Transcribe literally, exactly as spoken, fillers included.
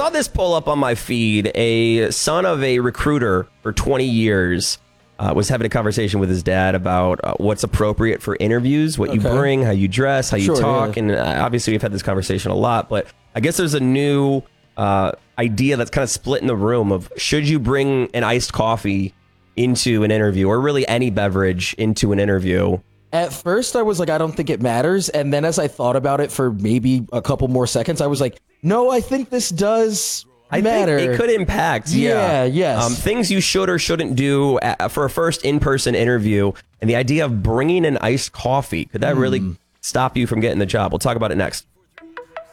saw this pull up on my feed. A son of a recruiter for twenty years uh, was having a conversation with his dad about uh, what's appropriate for interviews, what you Okay. bring, how you dress, how you Sure, talk. yeah. And uh, obviously we've had this conversation a lot, but I guess there's a new uh, idea that's kind of split in the room of should you bring an iced coffee into an interview or really any beverage into an interview? At first, I was like, I don't think it matters. And then as I thought about it for maybe a couple more seconds, I was like, no, I think this does I matter. think it could impact. Yeah, Yeah, yes. Um, things you should or shouldn't do at, for a first in-person interview, and the idea of bringing an iced coffee, could that Hmm. really stop you from getting the job? We'll talk about it next.